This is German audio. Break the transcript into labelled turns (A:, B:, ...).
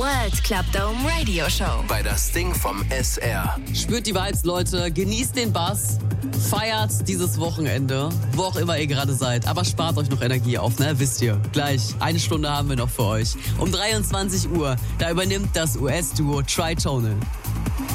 A: World Club Dome Radio Show.
B: Bei das Ding vom SR.
C: Spürt die Vibes, Leute. Genießt den Bass. Feiert dieses Wochenende, wo auch immer ihr gerade seid. Aber spart euch noch Energie auf, ne? Wisst ihr. Gleich, 1 Stunde haben wir noch für euch. Um 23 Uhr, da übernimmt das US-Duo Tritonal.